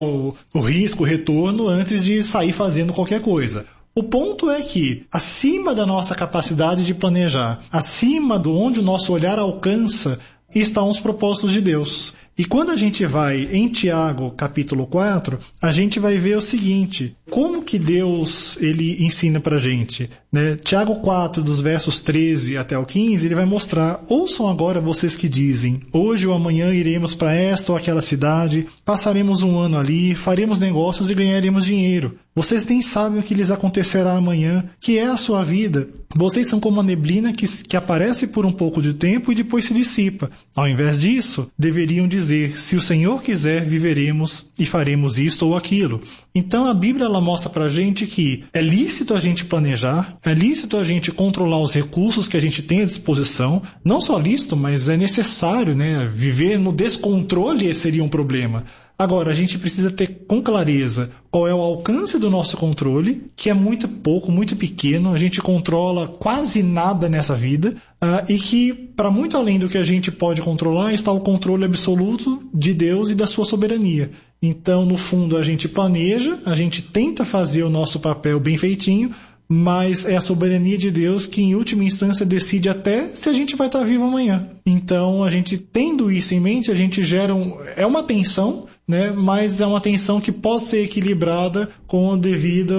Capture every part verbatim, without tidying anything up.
o, o risco, o retorno, antes de sair fazendo qualquer coisa. O ponto é que, acima da nossa capacidade de planejar, acima de onde o nosso olhar alcança, estão os propósitos de Deus. E quando a gente vai em Tiago, capítulo quatro, a gente vai ver o seguinte: como que Deus ele ensina pra gente? Né? Tiago quatro, dos versos treze até o quinze, ele vai mostrar: ouçam agora vocês que dizem, hoje ou amanhã iremos para esta ou aquela cidade, passaremos um ano ali, faremos negócios e ganharemos dinheiro. Vocês nem sabem o que lhes acontecerá amanhã, que é a sua vida. Vocês são como a neblina que, que aparece por um pouco de tempo e depois se dissipa. Ao invés disso, deveriam dizer: se o Senhor quiser, viveremos e faremos isto ou aquilo. Então a Bíblia ela mostra pra gente que é lícito a gente planejar, é lícito a gente controlar os recursos que a gente tem à disposição. Não só lícito, mas é necessário, né? Viver no descontrole seria um problema. Agora, a gente precisa ter com clareza qual é o alcance do nosso controle, que é muito pouco, muito pequeno. A gente controla quase nada nessa vida, uh, e que, para muito além do que a gente pode controlar, está o controle absoluto de Deus e da sua soberania. Então, no fundo, a gente planeja, a gente tenta fazer o nosso papel bem feitinho, mas é a soberania de Deus que, em última instância, decide até se a gente vai estar vivo amanhã. Então, a gente tendo isso em mente, a gente gera um... É uma tensão, né? Mas é uma tensão que pode ser equilibrada com a devida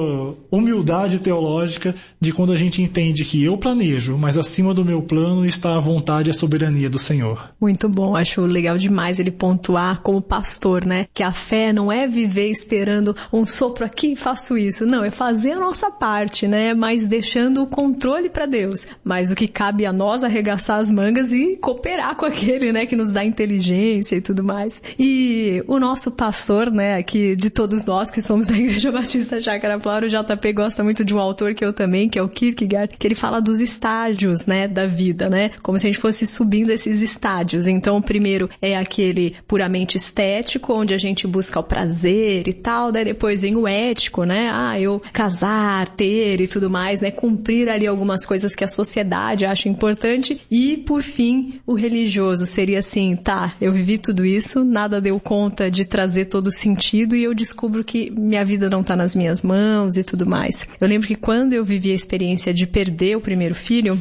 humildade teológica de quando a gente entende que eu planejo, mas acima do meu plano está a vontade e a soberania do Senhor. Muito bom, acho legal demais ele pontuar como pastor, né? Que a fé não é viver esperando um sopro aqui e faço isso. Não, é fazer a nossa parte, né? Mas deixando o controle para Deus. Mas o que cabe a nós arregaçar as mangas e cooperar com aquele, né? Que nos dá inteligência e tudo mais. E o nosso pastor, né? Aqui de todos nós que somos da Igreja Batista Chácara Flora, o J P gosta muito de um autor que eu também, que é o Kierkegaard, que ele fala dos estágios, né? Da vida, né? Como se a gente fosse subindo esses estádios. Então, o primeiro é aquele puramente estético, onde a gente busca o prazer e tal. Daí depois vem o ético, né? Ah, eu casar, ter e tudo mais, né? Cumprir ali algumas coisas que a sociedade acha importante. E, por fim, o religioso seria assim, tá, eu vivi tudo isso, nada deu conta de trazer todo o sentido e eu descubro que minha vida não tá nas minhas mãos e tudo mais. Eu lembro que quando eu vivi a experiência de perder o primeiro filho,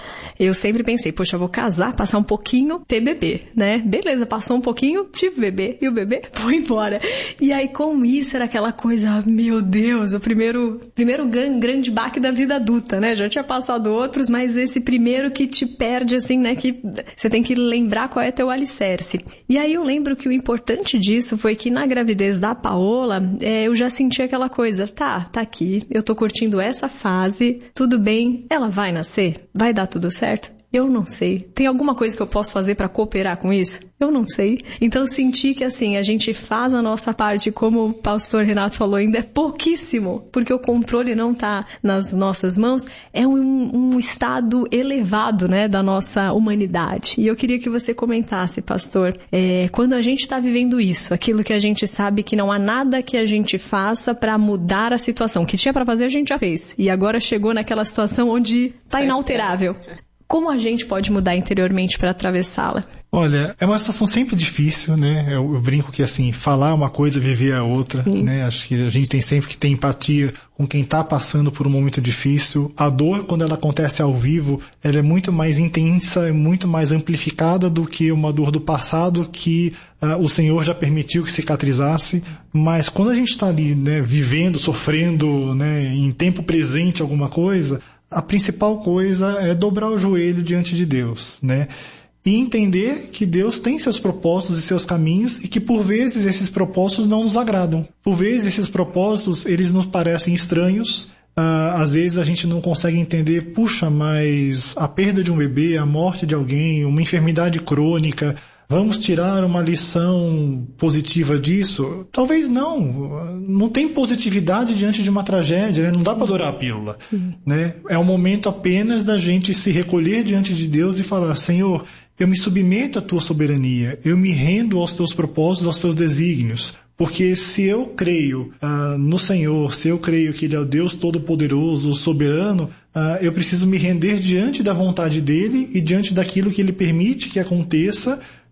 eu sempre pensei, poxa, eu vou casar, passar um pouquinho, ter bebê, né? Beleza, passou um pouquinho, tive bebê, e o bebê foi embora. E aí, com isso, era aquela coisa, meu Deus, o primeiro, primeiro grande baque da vida adulta, né? Já tinha passado outros, mas esse primeiro que te perde, assim, né? Que você tem que lembrar qual é teu alicerce. E aí eu lembro que o importante disso foi que na gravidez da Paola, é, eu já senti aquela coisa, tá, tá aqui, eu tô curtindo essa fase, tudo bem, ela vai nascer? Vai dar tudo certo? Eu não sei. Tem alguma coisa que eu posso fazer para cooperar com isso? Eu não sei. Então eu senti que assim, a gente faz a nossa parte, como o pastor Renato falou, ainda é pouquíssimo, porque o controle não está nas nossas mãos, é um, um estado elevado, né, da nossa humanidade. E eu queria que você comentasse, pastor, é, quando a gente está vivendo isso, aquilo que a gente sabe que não há nada que a gente faça para mudar a situação, que tinha para fazer a gente já fez, e agora chegou naquela situação onde está inalterável. Como a gente pode mudar interiormente para atravessá-la? Olha, é uma situação sempre difícil, né? Eu, eu brinco que, assim, falar uma coisa, viver a outra, Sim. né? Acho que a gente tem sempre que ter empatia com quem está passando por um momento difícil. A dor, quando ela acontece ao vivo, ela é muito mais intensa, é muito mais amplificada do que uma dor do passado que uh, o Senhor já permitiu que cicatrizasse. Mas quando a gente está ali, né, vivendo, sofrendo, né, em tempo presente alguma coisa, a principal coisa é dobrar o joelho diante de Deus, né? E entender que Deus tem seus propósitos e seus caminhos e que por vezes esses propósitos não nos agradam. Por vezes esses propósitos, eles nos parecem estranhos. Uh, às vezes a gente não consegue entender, puxa, mas a perda de um bebê, a morte de alguém, uma enfermidade crônica, vamos tirar uma lição positiva disso? Talvez não. Não tem positividade diante de uma tragédia, né? Não dá para adorar a pílula. Né? É um momento apenas da gente se recolher diante de Deus e falar, Senhor, eu me submeto à tua soberania, eu me rendo aos teus propósitos, aos teus desígnios. Porque se eu creio uh, no Senhor, se eu creio que Ele é o Deus Todo-Poderoso, soberano, uh, eu preciso me render diante da vontade dEle e diante daquilo que Ele permite que aconteça,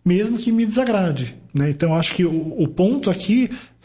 mesmo que me desagrade, né? Então acho que o, o ponto aqui